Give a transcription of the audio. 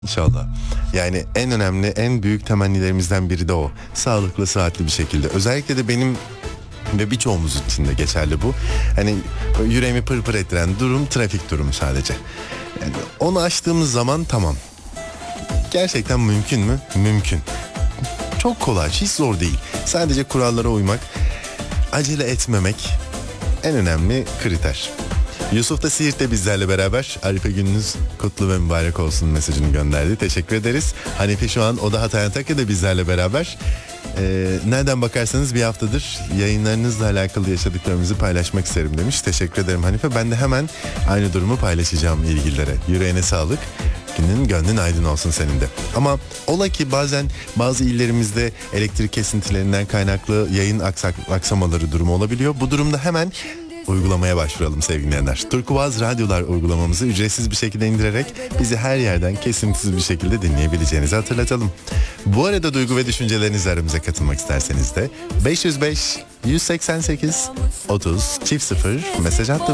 İnşallah. Yani en önemli, en büyük temennilerimizden biri de o. Sağlıklı, sıhhatli bir şekilde. Özellikle de benim ve birçoğumuz için de geçerli bu. Hani yüreğimi pırpır ettiren durum trafik durumu sadece. Yani onu aştığımız zaman tamam. Gerçekten mümkün mü? Mümkün. Çok kolay, hiç zor değil. Sadece kurallara uymak, acele etmemek en önemli kriter. Yusuf da Siirt'te bizlerle beraber. Arife gününüz kutlu ve mübarek olsun mesajını gönderdi. Teşekkür ederiz. Hanife şu an o da Hatay Antakya'da bizlerle beraber. Nereden bakarsanız bir haftadır yayınlarınızla alakalı yaşadıklarımızı paylaşmak isterim demiş. Teşekkür ederim Hanife. Ben de hemen aynı durumu paylaşacağım ilgililere. Yüreğine sağlık. Günün gönlün aydın olsun senin de. Ama ola ki bazen bazı illerimizde elektrik kesintilerinden kaynaklı yayın aksamaları durumu olabiliyor. Bu durumda hemen uygulamaya başvuralım sevgili dinleyenler. Turkuaz Radyolar uygulamamızı ücretsiz bir şekilde indirerek bizi her yerden kesintisiz bir şekilde dinleyebileceğinizi hatırlatalım. Bu arada duygu ve düşüncelerinizle aramıza katılmak isterseniz de 505 188 30 0 mesaj attım.